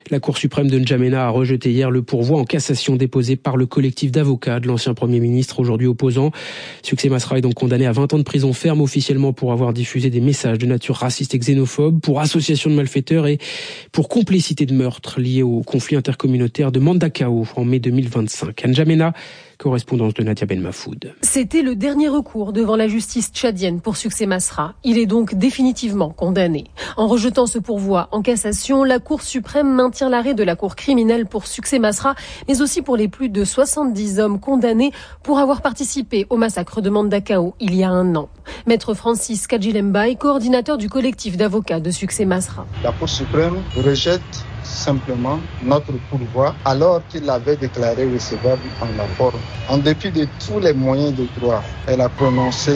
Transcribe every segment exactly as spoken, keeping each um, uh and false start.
La Cour suprême de N'Djamena a rejeté hier le pourvoi en cassation déposé par le collectif d'avocats de l'ancien Premier ministre, aujourd'hui opposant. Succès Masra est donc condamné à vingt ans de prison ferme officiellement pour avoir diffusé des messages de nature raciste et xénophobe, pour association de malfaiteurs et pour complicité de meurtre lié au conflit intercommunautaire de Mandakao en mai deux mille vingt-cinq. À N'Djamena, correspondance de Nadia Ben Mafoud. C'était le dernier recours devant la justice tchadienne pour Succès Masra. Il est donc définitivement condamné. En rejetant ce pourvoi en cassation, la Cour suprême maintient l'arrêt de la Cour criminelle pour Succès Masra, mais aussi pour les plus de soixante-dix hommes condamnés pour avoir participé au massacre de Mandakao il y a un an. Maître Francis Kadjilembaye, coordinateur du collectif d'avocats de Succès Masra. La Cour suprême rejette simplement notre pourvoi alors qu'il avait déclaré recevable en la forme. En dépit de tous les moyens de droit, elle a prononcé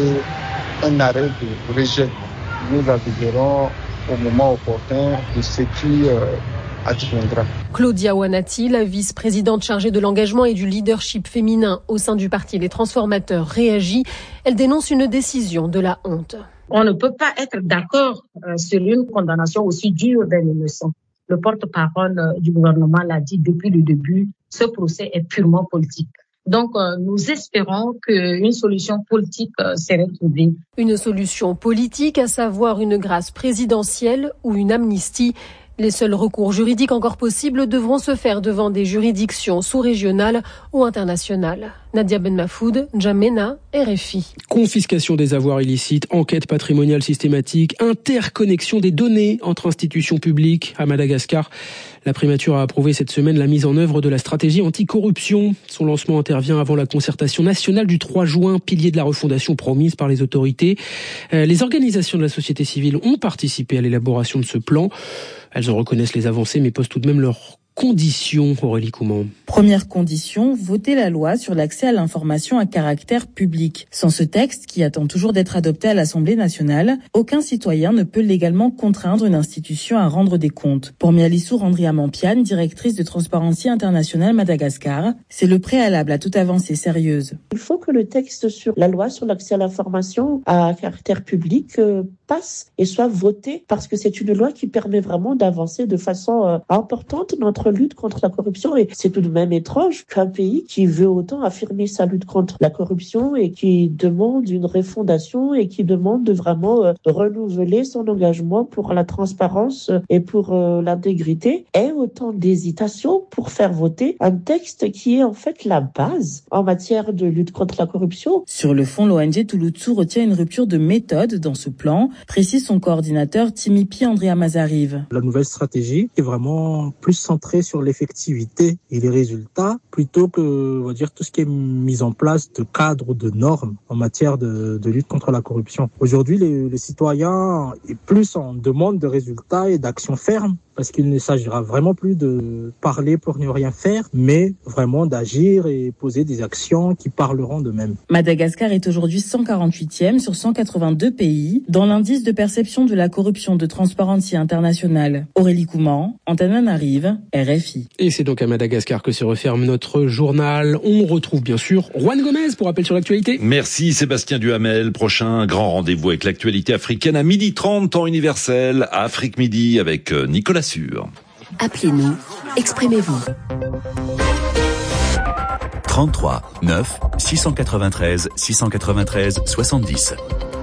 un arrêt de rejet. Nous aviserons au moment opportun de ce qui euh, adviendra. Claudia Wanati, la vice-présidente chargée de l'engagement et du leadership féminin au sein du parti Les Transformateurs, réagit. Elle dénonce une décision de la honte. On ne peut pas être d'accord euh, sur une condamnation aussi dure d'un innocent. Le porte-parole du gouvernement l'a dit depuis le début, ce procès est purement politique. Donc, euh, nous espérons qu'une solution politique euh, serait trouvée. Une solution politique, à savoir une grâce présidentielle ou une amnistie. Les seuls recours juridiques encore possibles devront se faire devant des juridictions sous-régionales ou internationales. Nadia Ben Mafoud, N'Djamena, R F I. Confiscation des avoirs illicites, enquête patrimoniale systématique, interconnexion des données entre institutions publiques à Madagascar. La primature a approuvé cette semaine la mise en œuvre de la stratégie anticorruption. Son lancement intervient avant la concertation nationale du trois juin, pilier de la refondation promise par les autorités. Les organisations de la société civile ont participé à l'élaboration de ce plan. Elles en reconnaissent les avancées, mais posent tout de même leurs conditions, Aurélie Couman. Première condition, voter la loi sur l'accès à l'information à caractère public. Sans ce texte, qui attend toujours d'être adopté à l'Assemblée nationale, aucun citoyen ne peut légalement contraindre une institution à rendre des comptes. Pour Mialissou Randriamampiane, directrice de Transparency International Madagascar, c'est le préalable à toute avancée sérieuse. Il faut que le texte sur la loi sur l'accès à l'information à caractère public euh, passe et soit voté, parce que c'est une loi qui permet vraiment d'avancer de façon euh, importante notre lutte contre la corruption. Et c'est tout de même étrange qu'un pays qui veut autant affirmer sa lutte contre la corruption et qui demande une refondation et qui demande de vraiment euh, renouveler son engagement pour la transparence et pour euh, l'intégrité ait autant d'hésitation pour faire voter un texte qui est en fait la base en matière de lutte contre la corruption. Sur le fond, l'O N G Touloutsu retient une rupture de méthode dans ce plan, précise son coordinateur Timipi Andrea Mazarive. La nouvelle stratégie est vraiment plus centrée sur l'effectivité et les résultats plutôt que, on va dire, tout ce qui est mis en place de cadres ou de normes en matière de, de lutte contre la corruption. Aujourd'hui, les, les citoyens est plus en demande de résultats et d'actions fermes, parce qu'il ne s'agira vraiment plus de parler pour ne rien faire, mais vraiment d'agir et poser des actions qui parleront d'eux-mêmes. Madagascar est aujourd'hui cent quarante-huitième sur cent quatre-vingt-deux pays dans l'indice de perception de la corruption de Transparency International. Aurélie Couman, Antananarive, R F I. Et c'est donc à Madagascar que se referme notre journal. On retrouve bien sûr Juan Gomez pour rappel sur l'actualité. Merci Sébastien Duhamel. Prochain grand rendez-vous avec l'actualité africaine à midi trente, temps universel, à Afrique Midi avec Nicolas Sûr. Appelez-nous, exprimez-vous. trente-trois neuf six cent quatre-vingt-treize six cent quatre-vingt-treize soixante-dix.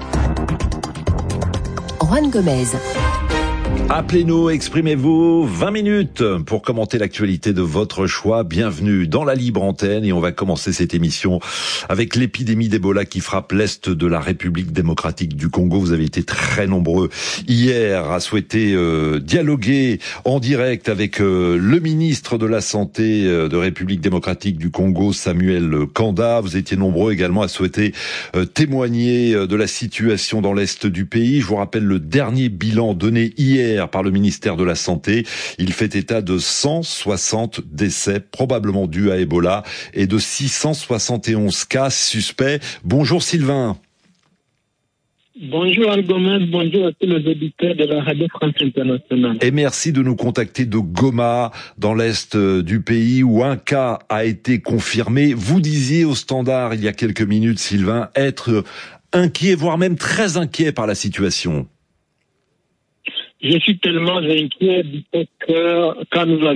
Juan Gomez. Appelez-nous, exprimez-vous, vingt minutes pour commenter l'actualité de votre choix. Bienvenue dans la libre antenne et on va commencer cette émission avec l'épidémie d'Ebola qui frappe l'Est de la République démocratique du Congo. Vous avez été très nombreux hier à souhaiter euh, dialoguer en direct avec euh, le ministre de la Santé euh, de République démocratique du Congo, Samuel Kanda. Vous étiez nombreux également à souhaiter euh, témoigner euh, de la situation dans l'Est du pays. Je vous rappelle le dernier bilan donné hier par le ministère de la Santé. Il fait état de cent soixante décès probablement dus à Ebola et de six cent soixante et onze cas suspects. Bonjour Sylvain. Bonjour Al-Gomez, bonjour à tous les auditeurs de la Radio France Internationale. Et merci de nous contacter de Goma, dans l'est du pays, où un cas a été confirmé. Vous disiez au Standard il y a quelques minutes, Sylvain, être inquiet, voire même très inquiet par la situation. Je suis tellement inquiet du fait que quand nous